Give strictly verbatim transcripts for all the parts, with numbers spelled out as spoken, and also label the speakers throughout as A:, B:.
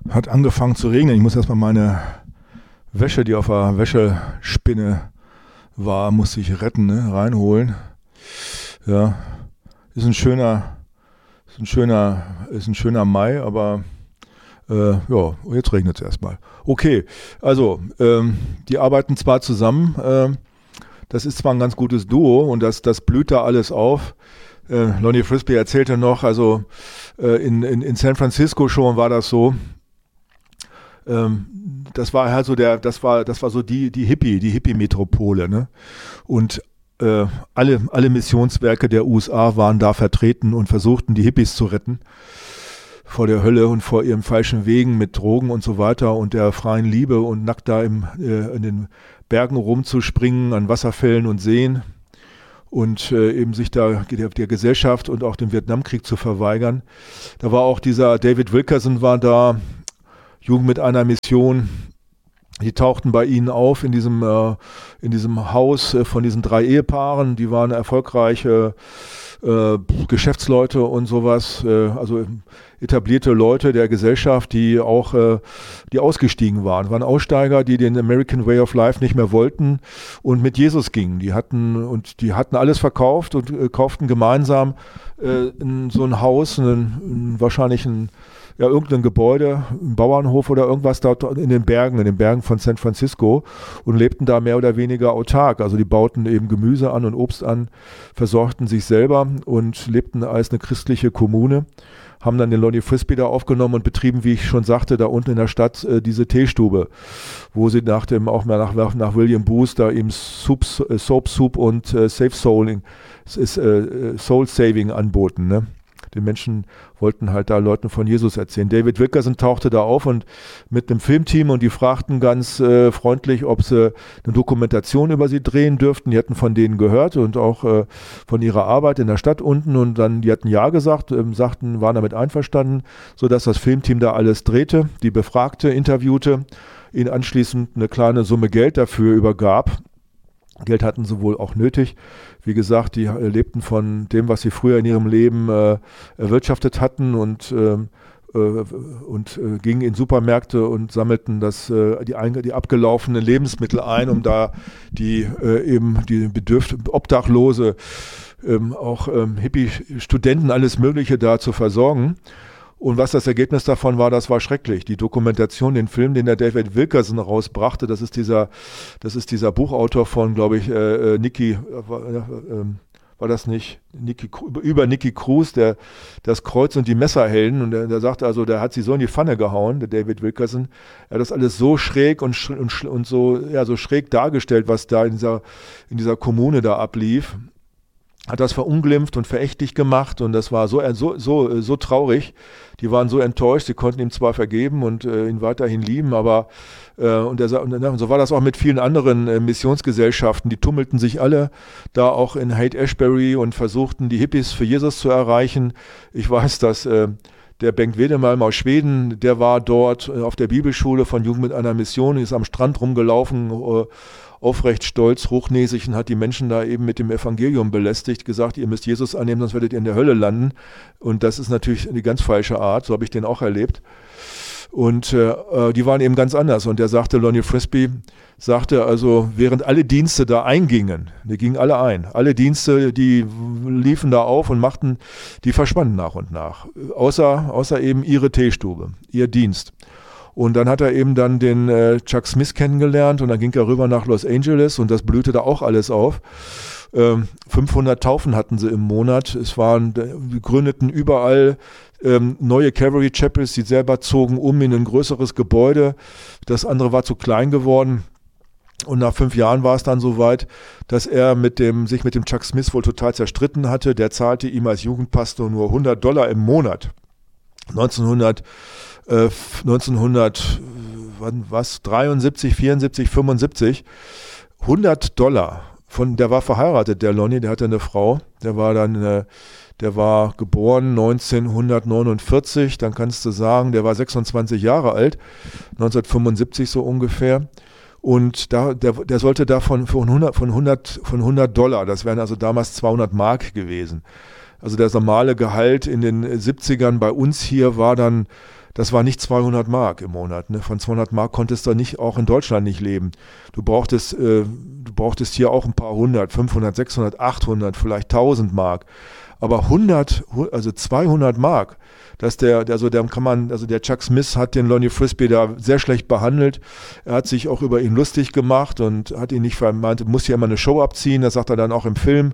A: Hat angefangen zu regnen. Ich muss erstmal meine Wäsche, die auf der Wäschespinne war, musste ich retten, ne? Reinholen. Ja, ist ein schöner, ist ein schöner, ist ein schöner Mai, aber äh, ja, jetzt regnet es erstmal. Okay, also ähm, die arbeiten zwar zusammen, äh, das ist zwar ein ganz gutes Duo und das, das blüht da alles auf. Äh, Lonnie Frisbee erzählte noch, also äh, in, in, in San Francisco schon war das so. Ähm, das war halt so der, das war, das war so die, die Hippie, die Hippie-Metropole, ne? Und äh, alle, alle Missionswerke der U S A waren da vertreten und versuchten, die Hippies zu retten vor der Hölle und vor ihren falschen Wegen mit Drogen und so weiter und der freien Liebe und nackt da im, äh, in den Bergen rumzuspringen, an Wasserfällen und Seen und äh, eben sich da der, der Gesellschaft und auch dem Vietnamkrieg zu verweigern. Da war auch dieser David Wilkerson war da, Jugend mit einer Mission. Die tauchten bei ihnen auf in diesem, äh, in diesem Haus äh, von diesen drei Ehepaaren. Die waren erfolgreiche äh, Geschäftsleute und sowas, äh, also etablierte Leute der Gesellschaft, die auch äh, die ausgestiegen waren. Waren Aussteiger, die den American Way of Life nicht mehr wollten und mit Jesus gingen. Die hatten und die hatten alles verkauft und äh, kauften gemeinsam äh, in so ein Haus, einen, einen, wahrscheinlich ein ja, irgendein Gebäude, ein Bauernhof oder irgendwas dort in den Bergen, in den Bergen von San Francisco und lebten da mehr oder weniger autark. Also die bauten eben Gemüse an und Obst an, versorgten sich selber und lebten als eine christliche Kommune, haben dann den Lonnie Frisbee da aufgenommen und betrieben, wie ich schon sagte, da unten in der Stadt äh, diese Teestube, wo sie nach dem, auch mal nach, nach William Booth da eben Soup, äh, Soap Soup und äh, Safe Souling, ist, äh, Soul Saving anboten, ne? Die Menschen wollten halt da Leuten von Jesus erzählen. David Wilkerson tauchte da auf und mit einem Filmteam und die fragten ganz äh, freundlich, ob sie eine Dokumentation über sie drehen dürften. Die hatten von denen gehört und auch äh, von ihrer Arbeit in der Stadt unten und dann, die hatten ja gesagt, ähm, sagten, waren damit einverstanden, sodass das Filmteam da alles drehte, die befragte, interviewte, ihnen anschließend eine kleine Summe Geld dafür übergab. Geld hatten sie wohl auch nötig. Wie gesagt, die äh, lebten von dem, was sie früher in ihrem Leben äh, erwirtschaftet hatten und, äh, äh, und äh, gingen in Supermärkte und sammelten das, äh, die, die abgelaufenen Lebensmittel ein, um da die äh, eben die Bedürf- Obdachlose, ähm, auch ähm, Hippie-Studenten, alles Mögliche da zu versorgen. Und was das Ergebnis davon war, das war schrecklich. Die Dokumentation, den Film, den der David Wilkerson rausbrachte, das ist dieser, das ist dieser Buchautor von, glaube ich, äh, Nicky, äh, äh, war das nicht, Nicky, über Nicky Cruz, der das Kreuz und die Messerhelden. Und der, der sagte also, der hat sie so in die Pfanne gehauen, der David Wilkerson. Er hat das alles so schräg und, und, und so, ja, so schräg dargestellt, was da in dieser, in dieser Kommune da ablief. Hat das verunglimpft und verächtlich gemacht und das war so, so, so, so traurig. Die waren so enttäuscht, sie konnten ihm zwar vergeben und äh, ihn weiterhin lieben, aber äh, und, der, und so war das auch mit vielen anderen äh, Missionsgesellschaften. Die tummelten sich alle da auch in Haight-Ashbury und versuchten, die Hippies für Jesus zu erreichen. Ich weiß, dass äh, der Bengt Wedemalm aus Schweden, der war dort äh, auf der Bibelschule von Jugend mit einer Mission, ist am Strand rumgelaufen, äh, aufrecht stolz, hochnäsig und hat die Menschen da eben mit dem Evangelium belästigt, gesagt, ihr müsst Jesus annehmen, sonst werdet ihr in der Hölle landen. Und das ist natürlich die ganz falsche Art, so habe ich den auch erlebt. Und äh, die waren eben ganz anders. Und der sagte, Lonnie Frisbee sagte also, während alle Dienste da eingingen, die gingen alle ein, alle Dienste, die liefen da auf und machten, die verschwanden nach und nach, außer, außer eben ihre Teestube, ihr Dienst. Und dann hat er eben dann den äh, Chuck Smith kennengelernt und dann ging er rüber nach Los Angeles und das blühte da auch alles auf. Ähm, fünfhundert Taufen hatten sie im Monat. Es waren, die gründeten überall ähm, neue Calvary Chapels, die selber zogen um in ein größeres Gebäude. Das andere war zu klein geworden. Und nach fünf Jahren war es dann soweit, dass er mit dem, sich mit dem Chuck Smith wohl total zerstritten hatte. Der zahlte ihm als Jugendpastor nur hundert Dollar im Monat. neunzehnhundert Äh, neunzehnhundert, wann, was, dreiundsiebzig, vierundsiebzig, fünfundsiebzig, hundert Dollar, von, der war verheiratet, der Lonnie, der hatte eine Frau, der war dann, äh, der war geboren neunzehnhundertneunundvierzig, dann kannst du sagen, der war sechsundzwanzig Jahre alt, neunzehnhundertfünfundsiebzig so ungefähr. Und da, der, der sollte davon von hundert, von hundert, von hundert Dollar, das wären also damals zweihundert Mark gewesen. Also der normale Gehalt in den siebzigern bei uns hier war dann das war nicht zweihundert Mark im Monat. Ne? Von zweihundert Mark konntest du nicht, auch in Deutschland nicht leben. Du brauchtest, äh, du brauchtest hier auch ein paar hundert, fünfhundert, sechshundert, achthundert, vielleicht tausend Mark. Aber hundert, also zweihundert Mark, dass der, also der kann man, also der Chuck Smith hat den Lonnie Frisbee da sehr schlecht behandelt. Er hat sich auch über ihn lustig gemacht und hat ihn nicht vermeint, muss hier immer eine Show abziehen. Das sagt er dann auch im Film.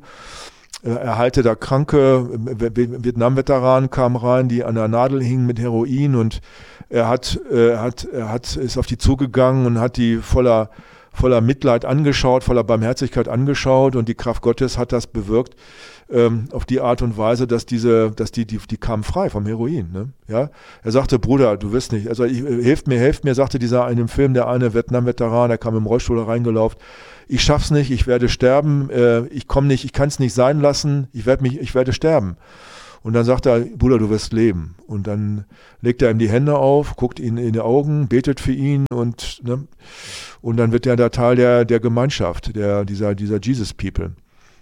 A: Er heilte da Kranke, Vietnam-Veteranen kamen rein, die an der Nadel hingen mit Heroin, und er hat, er hat, er hat, ist auf die zugegangen und hat die voller, voller Mitleid angeschaut, voller Barmherzigkeit angeschaut, und die Kraft Gottes hat das bewirkt, ähm, auf die Art und Weise, dass diese, dass die, die, die kamen frei vom Heroin, ne? Ja? Er sagte, Bruder, du wirst nicht, also ich, hilft mir, hilft mir, sagte dieser in dem Film, der eine Vietnam-Veteran, der kam im Rollstuhl reingelaufen, ich schaff's nicht, ich werde sterben, äh, ich komme nicht, ich kann es nicht sein lassen, ich werde mich, ich werde sterben. Und dann sagt er, Bruder, du wirst leben. Und dann legt er ihm die Hände auf, guckt ihn in die Augen, betet für ihn, und, ne, und dann wird er da Teil der, der Gemeinschaft, der, dieser, dieser Jesus People.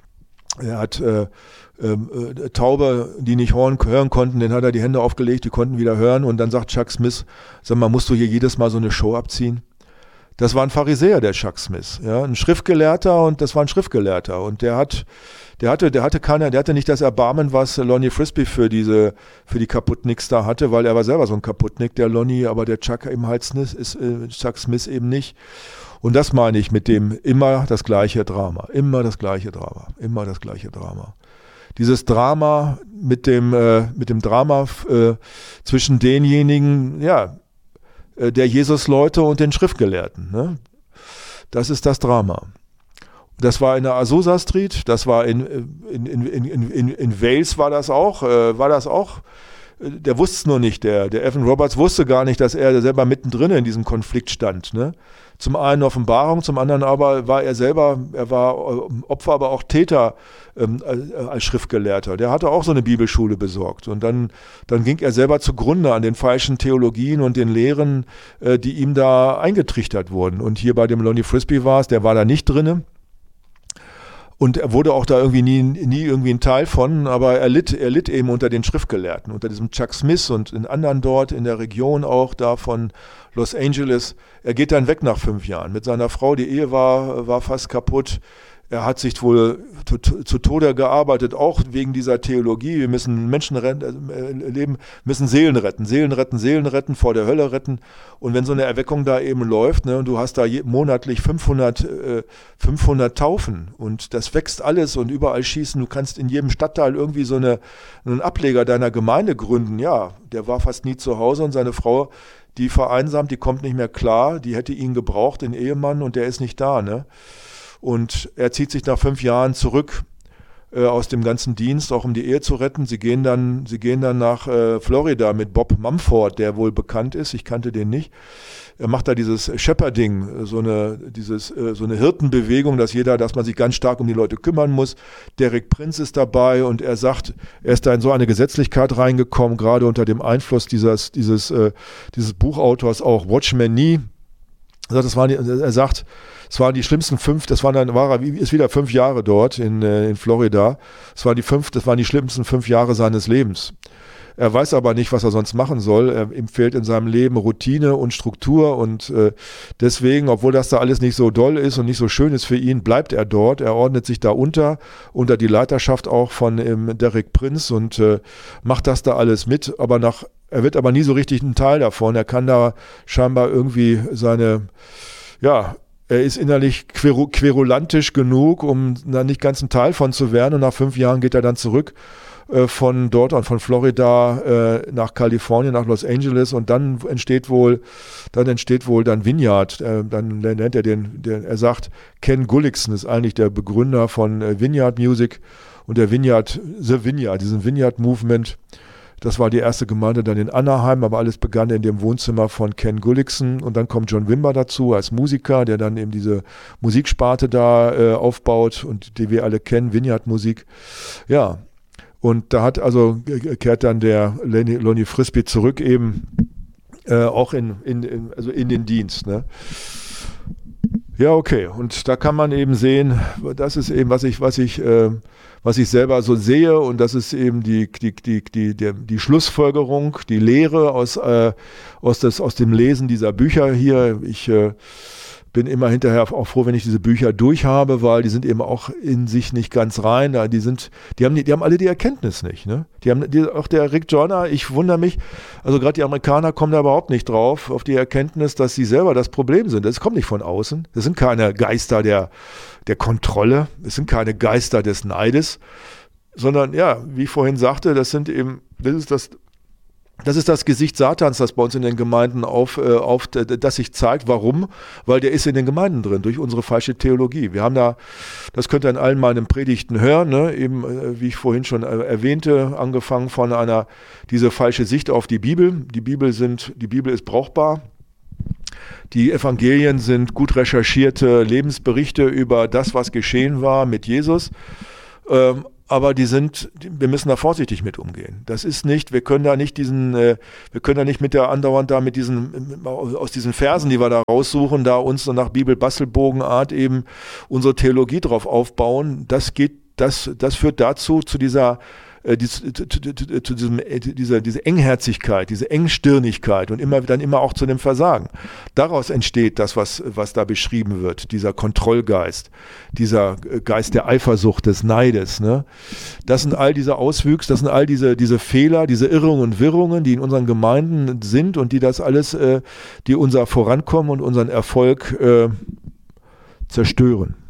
A: Er hat äh, äh, Taube, die nicht hören, hören konnten, denen hat er die Hände aufgelegt, die konnten wieder hören, und dann sagt Chuck Smith, sag mal, musst du hier jedes Mal so eine Show abziehen? Das war ein Pharisäer, der Chuck Smith, ja, ein Schriftgelehrter, und das war ein Schriftgelehrter, und der hat, der hatte, der hatte keine, der hatte nicht das Erbarmen, was Lonnie Frisbee für diese, für die Kaputtnicks da hatte, weil er war selber so ein Kaputtnick, der Lonnie, aber der Chuck eben halt ist, äh, Chuck Smith eben nicht. Und das meine ich mit dem immer das gleiche Drama, immer das gleiche Drama, immer das gleiche Drama. Dieses Drama mit dem, äh, mit dem Drama äh, zwischen denjenigen, ja, der Jesus-Leute und den Schriftgelehrten. Ne? Das ist das Drama. Das war in der Azusa Street, das war in, in, in, in, in, in Wales war das auch, äh, war das auch, der wusste es nur nicht, der, der Evan Roberts wusste gar nicht, dass er selber mittendrin in diesem Konflikt stand. Ne? Zum einen Offenbarung, zum anderen aber war er selber, er war Opfer, aber auch Täter ähm, als Schriftgelehrter. Der hatte auch so eine Bibelschule besorgt, und dann, dann ging er selber zugrunde an den falschen Theologien und den Lehren, äh, die ihm da eingetrichtert wurden. Und hier bei dem Lonnie Frisbee war es, der war da nicht drinne. Und er wurde auch da irgendwie nie, nie irgendwie ein Teil von, aber er litt, er litt eben unter den Schriftgelehrten, unter diesem Chuck Smith und den anderen dort in der Region auch da von Los Angeles. Er geht dann weg nach fünf Jahren mit seiner Frau, die Ehe war, war fast kaputt. Er hat sich wohl zu, zu Tode gearbeitet, auch wegen dieser Theologie. Wir müssen Menschen retten, äh, leben, müssen Seelen retten, Seelen retten, Seelen retten, vor der Hölle retten. Und wenn so eine Erweckung da eben läuft, ne, und du hast da je, monatlich fünfhundert, äh, fünfhundert Taufen, und das wächst alles und überall schießen. Du kannst in jedem Stadtteil irgendwie so eine, einen Ableger deiner Gemeinde gründen. Ja, der war fast nie zu Hause, und seine Frau, die vereinsamt, die kommt nicht mehr klar, die hätte ihn gebraucht, den Ehemann, und der ist nicht da, ne? Und er zieht sich nach fünf Jahren zurück äh, aus dem ganzen Dienst, auch um die Ehe zu retten. Sie gehen dann, sie gehen dann nach äh, Florida mit Bob Mumford, der wohl bekannt ist. Ich kannte den nicht. Er macht da dieses Shepherding, so eine, dieses, äh, so eine Hirtenbewegung, dass jeder, dass man sich ganz stark um die Leute kümmern muss. Derek Prince ist dabei, und er sagt, er ist da in so eine Gesetzlichkeit reingekommen, gerade unter dem Einfluss dieses, dieses, äh, dieses Buchautors auch, Watchman Nee. Also das waren die, er sagt, es waren die schlimmsten fünf, das waren dann, war er, ist wieder fünf Jahre dort in, in Florida. Es waren die fünf, das waren die schlimmsten fünf Jahre seines Lebens. Er weiß aber nicht, was er sonst machen soll. Er, ihm fehlt in seinem Leben Routine und Struktur, und äh, deswegen, obwohl das da alles nicht so doll ist und nicht so schön ist für ihn, bleibt er dort. Er ordnet sich da unter, unter die Leiterschaft auch von ähm, Derek Prince, und äh, macht das da alles mit, aber nach Er wird aber nie so richtig ein Teil davon. Er kann da scheinbar irgendwie seine, ja, er ist innerlich queru- querulantisch genug, um da nicht ganz ein Teil von zu werden. Und nach fünf Jahren geht er dann zurück äh, von dort an, von Florida äh, nach Kalifornien, nach Los Angeles. Und dann entsteht wohl, dann entsteht wohl dann Vineyard. Äh, dann nennt er den, den, er sagt, Ken Gullickson ist eigentlich der Begründer von äh, Vineyard Music und der Vineyard, The Vineyard, diesen Vineyard Movement. Das war die erste Gemeinde dann in Anaheim, aber alles begann in dem Wohnzimmer von Ken Gullickson, und dann kommt John Wimber dazu als Musiker, der dann eben diese Musiksparte da äh, aufbaut, und die wir alle kennen, Vineyard-Musik. Ja, und da hat also, kehrt dann der Lenny, Lonnie Frisbee zurück eben äh, auch in, in, in, also in den Dienst, ne? Ja, okay. Und da kann man eben sehen, das ist eben, was ich, was ich, äh, was ich selber so sehe, und das ist eben die, die, die, die, die, die Schlussfolgerung, die Lehre aus, äh, aus, des, aus dem Lesen dieser Bücher hier. Ich äh, bin immer hinterher auch froh, wenn ich diese Bücher durch habe, weil die sind eben auch in sich nicht ganz rein. Die sind, die haben, die haben alle die Erkenntnis nicht. Ne? Die haben, die, auch der Rick Joyner, ich wundere mich, also gerade die Amerikaner kommen da überhaupt nicht drauf, auf die Erkenntnis, dass sie selber das Problem sind. Das kommt nicht von außen. Das sind keine Geister der, der Kontrolle. Es sind keine Geister des Neides, sondern ja, wie ich vorhin sagte, das sind eben, das ist das, Das ist das Gesicht Satans, das bei uns in den Gemeinden auf, äh, auf, das sich zeigt. Warum? Weil der ist in den Gemeinden drin, durch unsere falsche Theologie. Wir haben da, das könnt ihr in allen meinen Predigten hören, ne? Eben, äh, wie ich vorhin schon äh, erwähnte, angefangen von einer, diese falsche Sicht auf die Bibel. Die Bibel sind, die Bibel ist brauchbar. Die Evangelien sind gut recherchierte Lebensberichte über das, was geschehen war mit Jesus. Ähm, Aber die sind, wir müssen da vorsichtig mit umgehen. Das ist nicht, wir können da nicht diesen, äh, wir können da nicht mit der andauernd da mit diesen, aus diesen Versen, die wir da raussuchen, da uns so nach Bibel-Bastelbogenart eben unsere Theologie drauf aufbauen. Das geht, das, das führt dazu, zu dieser, äh, die, zu, zu, zu diesem, äh, dieser, diese Engherzigkeit, diese Engstirnigkeit und immer, dann immer auch zu dem Versagen. Daraus entsteht das, was, was da beschrieben wird, dieser Kontrollgeist, dieser Geist der Eifersucht, des Neides. Ne? Das sind all diese Auswüchse, das sind all diese, diese Fehler, diese Irrungen und Wirrungen, die in unseren Gemeinden sind und die das alles, äh, die unser Vorankommen und unseren Erfolg äh, zerstören.